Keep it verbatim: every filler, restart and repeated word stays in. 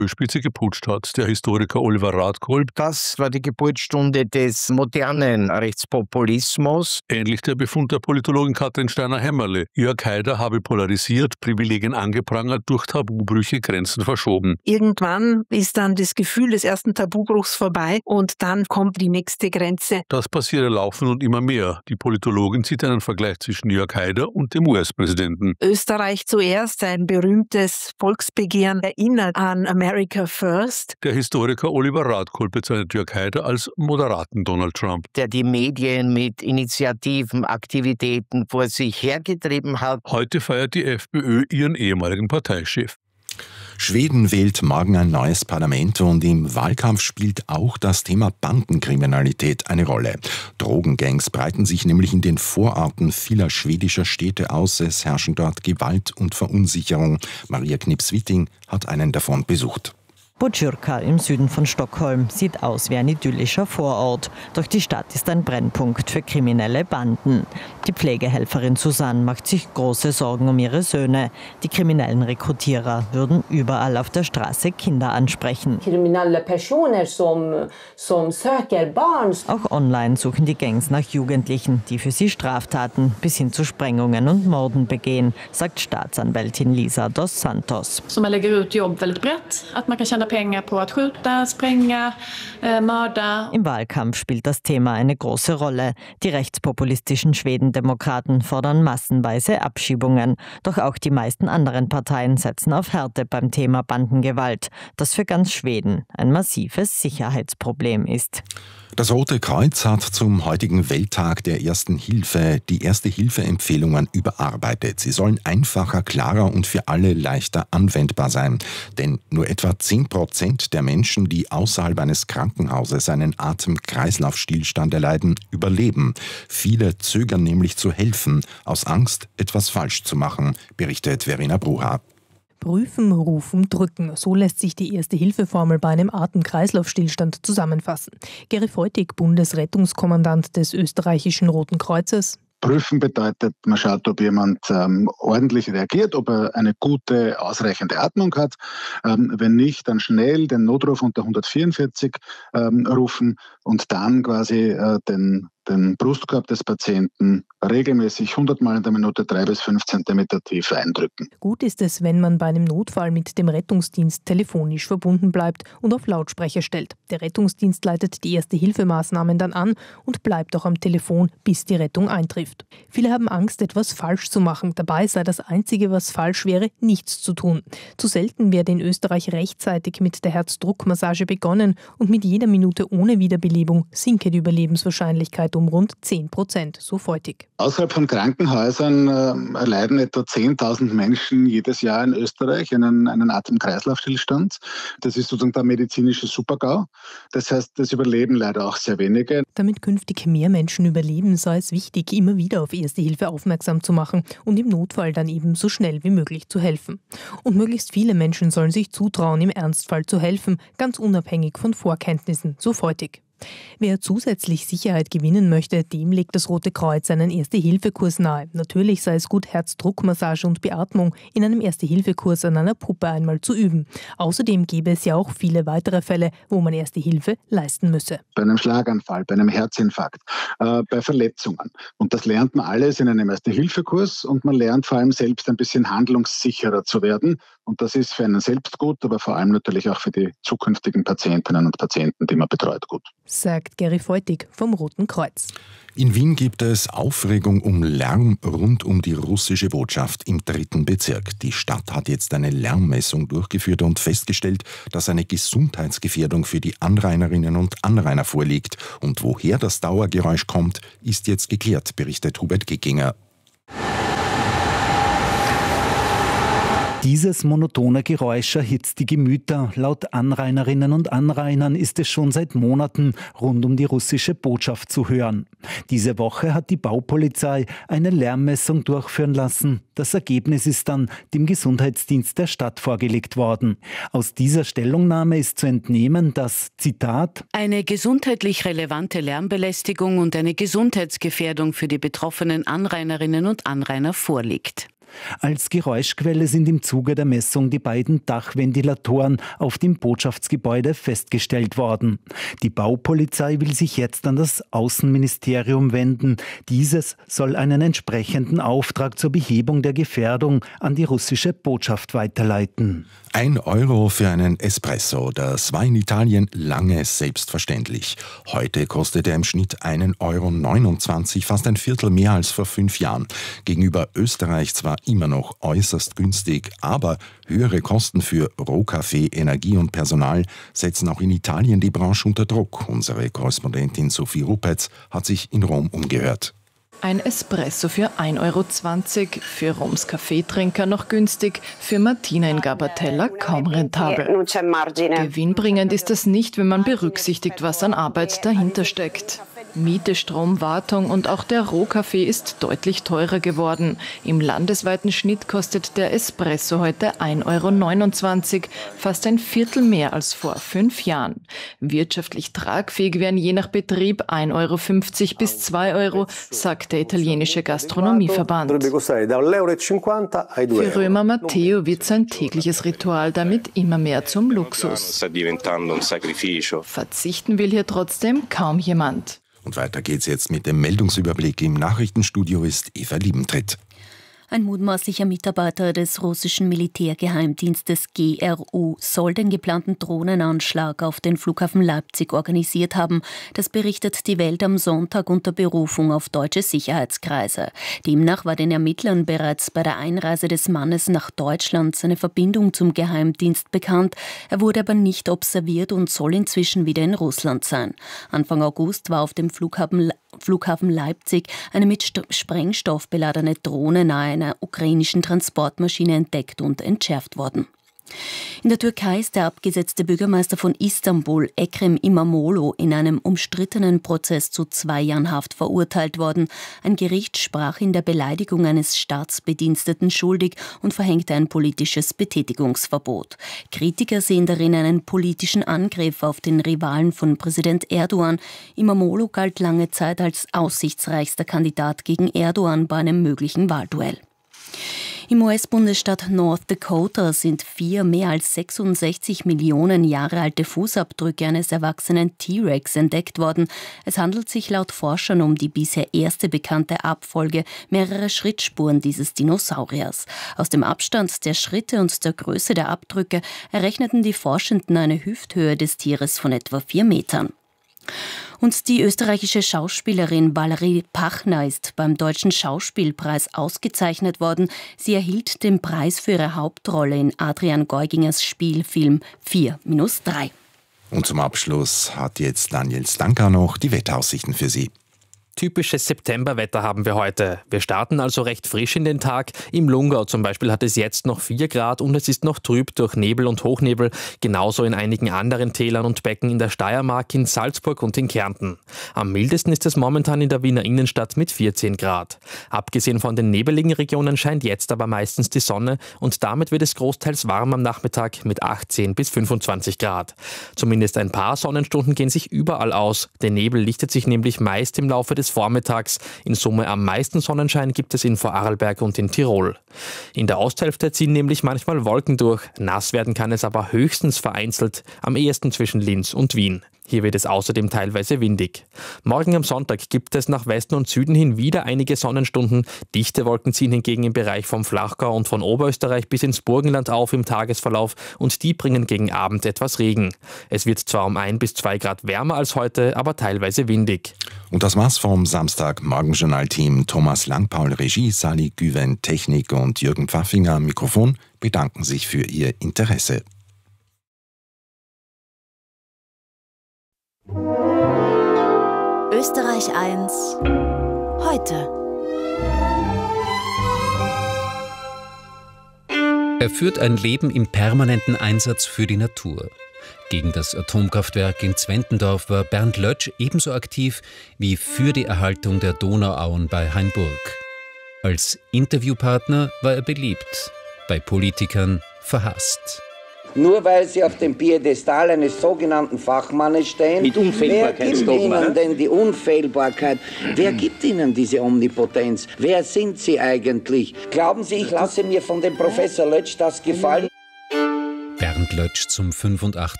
Spitze geputscht hat, der Historiker Oliver Radkolb. Das war die Geburtsstunde des modernen Rechtspopulismus. Ähnlich der Befund der Politologin Katrin Steiner-Hämmerle. Jörg Haider habe polarisiert, Privilegien angeprangert, durch Tabubrüche Grenzen verschoben. Irgendwann ist dann das Gefühl des ersten Tabubruchs vorbei und dann kommt die nächste Grenze. Das passiere laufend und immer mehr. Die Politologin zieht einen Vergleich zwischen Jörg Haider und dem U S-Präsidenten. Österreich zuerst, ein berühmtes Volksbegehren, erinnert an America First. Der Historiker Oliver Radkolb bezeichnet Jörg Haider als moderaten Donald Trump, der die Medien mit Initiativen, Aktivitäten vor sich hergetrieben hat. Heute feiert die FPÖ ihren ehemaligen Parteichef. Schweden wählt morgen ein neues Parlament und im Wahlkampf spielt auch das Thema Bandenkriminalität eine Rolle. Drogengangs breiten sich nämlich in den Vororten vieler schwedischer Städte aus. Es herrschen dort Gewalt und Verunsicherung. Maria Knips-Witting hat einen davon besucht. Botkyrka im Süden von Stockholm sieht aus wie ein idyllischer Vorort. Doch die Stadt ist ein Brennpunkt für kriminelle Banden. Die Pflegehelferin Susanne macht sich große Sorgen um ihre Söhne. Die kriminellen Rekrutierer würden überall auf der Straße Kinder ansprechen. Kriminelle Personen, som, som söker barn. Auch online suchen die Gangs nach Jugendlichen, die für sie Straftaten bis hin zu Sprengungen und Morden begehen, sagt Staatsanwältin Lisa dos Santos. Så man lägger ut jobb väldigt brett, att man kan tjäna pengar på att skjuta, spränga, äh, mörda. Im Wahlkampf spielt das Thema eine große Rolle. Die rechtspopulistischen Schwedendemokraten fordern massenweise Abschiebungen. Doch auch die meisten anderen Parteien setzen auf Härte beim Thema Bandengewalt, das für ganz Schweden ein massives Sicherheitsproblem ist. Das Rote Kreuz hat zum heutigen Welttag der Ersten Hilfe die Erste-Hilfe-Empfehlungen überarbeitet. Sie sollen einfacher, klarer und für alle leichter anwendbar sein. Denn nur etwa zehn Prozent der Menschen, die außerhalb eines Krankenhauses einen Atem-Kreislauf-Stillstand erleiden, überleben. Viele zögern nämlich zu helfen, aus Angst, etwas falsch zu machen, berichtet Verena Bruha. Prüfen, rufen, drücken. So lässt sich die Erste-Hilfe-Formel bei einem Atem-Kreislauf-Stillstand zusammenfassen. Gary Feutig, Bundesrettungskommandant des österreichischen Roten Kreuzes. Prüfen bedeutet, man schaut, ob jemand ähm, ordentlich reagiert, ob er eine gute, ausreichende Atmung hat. Ähm, wenn nicht, dann schnell den Notruf unter hundertvierundvierzig ähm, rufen und dann quasi äh, den, den Brustkorb des Patienten regelmäßig hundert Mal in der Minute drei bis fünf Zentimeter tief eindrücken. Gut ist es, wenn man bei einem Notfall mit dem Rettungsdienst telefonisch verbunden bleibt und auf Lautsprecher stellt. Der Rettungsdienst leitet die Erste-Hilfe-Maßnahmen dann an und bleibt auch am Telefon, bis die Rettung eintrifft. Viele haben Angst, etwas falsch zu machen. Dabei sei das Einzige, was falsch wäre, nichts zu tun. Zu selten werde in Österreich rechtzeitig mit der Herzdruckmassage begonnen und mit jeder Minute ohne Wiederbelebung sinke die Überlebenswahrscheinlichkeit um rund zehn Prozent, so Feutig. Außerhalb von Krankenhäusern äh, erleiden etwa zehntausend Menschen jedes Jahr in Österreich einen, einen Atem-Kreislauf-Stillstand. Das ist sozusagen der medizinische Super-GAU. Das heißt, es überleben leider auch sehr wenige. Damit künftig mehr Menschen überleben, sei es wichtig, immer wieder auf Erste Hilfe aufmerksam zu machen und im Notfall dann eben so schnell wie möglich zu helfen. Und möglichst viele Menschen sollen sich zutrauen, im Ernstfall zu helfen, ganz unabhängig von Vorkenntnissen, so Feutig. Wer zusätzlich Sicherheit gewinnen möchte, dem legt das Rote Kreuz einen Erste-Hilfe-Kurs nahe. Natürlich sei es gut, Herzdruckmassage und Beatmung in einem Erste-Hilfe-Kurs an einer Puppe einmal zu üben. Außerdem gäbe es ja auch viele weitere Fälle, wo man Erste Hilfe leisten müsse. Bei einem Schlaganfall, bei einem Herzinfarkt, äh, bei Verletzungen. Und das lernt man alles in einem Erste-Hilfe-Kurs und man lernt vor allem selbst ein bisschen handlungssicherer zu werden. Und das ist für einen selbst gut, aber vor allem natürlich auch für die zukünftigen Patientinnen und Patienten, die man betreut, gut. Sagt Gary Feutig vom Roten Kreuz. In Wien gibt es Aufregung um Lärm rund um die russische Botschaft im dritten Bezirk. Die Stadt hat jetzt eine Lärmmessung durchgeführt und festgestellt, dass eine Gesundheitsgefährdung für die Anrainerinnen und Anrainer vorliegt. Und woher das Dauergeräusch kommt, ist jetzt geklärt, berichtet Hubert Gickinger. Dieses monotone Geräusch erhitzt die Gemüter. Laut Anrainerinnen und Anrainern ist es schon seit Monaten rund um die russische Botschaft zu hören. Diese Woche hat die Baupolizei eine Lärmmessung durchführen lassen. Das Ergebnis ist dann dem Gesundheitsdienst der Stadt vorgelegt worden. Aus dieser Stellungnahme ist zu entnehmen, dass, Zitat, eine gesundheitlich relevante Lärmbelästigung und eine Gesundheitsgefährdung für die betroffenen Anrainerinnen und Anrainer vorliegt. Als Geräuschquelle sind im Zuge der Messung die beiden Dachventilatoren auf dem Botschaftsgebäude festgestellt worden. Die Baupolizei will sich jetzt an das Außenministerium wenden. Dieses soll einen entsprechenden Auftrag zur Behebung der Gefährdung an die russische Botschaft weiterleiten. Ein Euro für einen Espresso, das war in Italien lange selbstverständlich. Heute kostet er im Schnitt einen Euro neunundzwanzig, fast ein Viertel mehr als vor fünf Jahren. Gegenüber Österreich zwar immer noch äußerst günstig, aber höhere Kosten für Rohkaffee, Energie und Personal setzen auch in Italien die Branche unter Druck. Unsere Korrespondentin Sophie Rupetz hat sich in Rom umgehört. Ein Espresso für ein Euro zwanzig, für Roms Kaffeetrinker noch günstig, für Martina in Gabatella kaum rentabel. Gewinnbringend ist das nicht, wenn man berücksichtigt, was an Arbeit dahinter steckt. Miete, Strom, Wartung und auch der Rohkaffee ist deutlich teurer geworden. Im landesweiten Schnitt kostet der Espresso heute ein Euro neunundzwanzig, fast ein Viertel mehr als vor fünf Jahren. Wirtschaftlich tragfähig wären je nach Betrieb ein Euro fünfzig bis zwei Euro, sagt der italienische Gastronomieverband. Für Römer Matteo wird sein tägliches Ritual damit immer mehr zum Luxus. Verzichten will hier trotzdem kaum jemand. Und weiter geht's jetzt mit dem Meldungsüberblick. Im Nachrichtenstudio ist Eva Liebentritt. Ein mutmaßlicher Mitarbeiter des russischen Militärgeheimdienstes G R U soll den geplanten Drohnenanschlag auf den Flughafen Leipzig organisiert haben. Das berichtet die Welt am Sonntag unter Berufung auf deutsche Sicherheitskreise. Demnach war den Ermittlern bereits bei der Einreise des Mannes nach Deutschland seine Verbindung zum Geheimdienst bekannt. Er wurde aber nicht observiert und soll inzwischen wieder in Russland sein. Anfang August war auf dem Flughafen, Flughafen Leipzig eine mit Sprengstoff beladene Drohne nahe einer ukrainischen Transportmaschine entdeckt und entschärft worden. In der Türkei ist der abgesetzte Bürgermeister von Istanbul, Ekrem İmamoğlu, in einem umstrittenen Prozess zu zwei Jahren Haft verurteilt worden. Ein Gericht sprach ihn der Beleidigung eines Staatsbediensteten schuldig und verhängte ein politisches Betätigungsverbot. Kritiker sehen darin einen politischen Angriff auf den Rivalen von Präsident Erdogan. İmamoğlu galt lange Zeit als aussichtsreichster Kandidat gegen Erdogan bei einem möglichen Wahlduell. Im U S-Bundesstaat North Dakota sind vier mehr als sechsundsechzig Millionen Jahre alte Fußabdrücke eines erwachsenen T-Rex entdeckt worden. Es handelt sich laut Forschern um die bisher erste bekannte Abfolge mehrerer Schrittspuren dieses Dinosauriers. Aus dem Abstand der Schritte und der Größe der Abdrücke errechneten die Forschenden eine Hüfthöhe des Tieres von etwa vier Metern. Und die österreichische Schauspielerin Valerie Pachner ist beim Deutschen Schauspielpreis ausgezeichnet worden. Sie erhielt den Preis für ihre Hauptrolle in Adrian Geugingers Spielfilm vier minus drei. Und zum Abschluss hat jetzt Daniel Stanka noch die Wetteraussichten für Sie. Typisches Septemberwetter haben wir heute. Wir starten also recht frisch in den Tag. Im Lungau zum Beispiel hat es jetzt noch vier Grad und es ist noch trüb durch Nebel und Hochnebel. Genauso in einigen anderen Tälern und Becken in der Steiermark, in Salzburg und in Kärnten. Am mildesten ist es momentan in der Wiener Innenstadt mit vierzehn Grad. Abgesehen von den nebeligen Regionen scheint jetzt aber meistens die Sonne und damit wird es großteils warm am Nachmittag mit achtzehn bis fünfundzwanzig Grad. Zumindest ein paar Sonnenstunden gehen sich überall aus. Der Nebel lichtet sich nämlich meist im Laufe des Vormittags. In Summe am meisten Sonnenschein gibt es in Vorarlberg und in Tirol. In der Osthälfte ziehen nämlich manchmal Wolken durch. Nass werden kann es aber höchstens vereinzelt, am ehesten zwischen Linz und Wien. Hier wird es außerdem teilweise windig. Morgen am Sonntag gibt es nach Westen und Süden hin wieder einige Sonnenstunden. Dichte Wolken ziehen hingegen im Bereich vom Flachgau und von Oberösterreich bis ins Burgenland auf im Tagesverlauf und die bringen gegen Abend etwas Regen. Es wird zwar um ein bis zwei Grad wärmer als heute, aber teilweise windig. Und das war's vom Samstag-Morgenjournal-Team. Thomas Langpaul, Regie, Sally Güven, Technik und Jürgen Pfaffinger am Mikrofon bedanken sich für Ihr Interesse. Österreich eins heute. Er führt ein Leben im permanenten Einsatz für die Natur. Gegen das Atomkraftwerk in Zwentendorf war Bernd Lötsch ebenso aktiv wie für die Erhaltung der Donauauen bei Hainburg. Als Interviewpartner war er beliebt, bei Politikern verhasst. Nur weil Sie auf dem Piedestal eines sogenannten Fachmannes stehen. Mit Unfehlbarkeitsdogma. Wer gibt Ihnen denn die Unfehlbarkeit? Wer gibt Ihnen diese Omnipotenz? Wer sind Sie eigentlich? Glauben Sie, ich lasse mir von dem Professor Lötsch das gefallen? Bernd Lötsch zum fünfundachtzigsten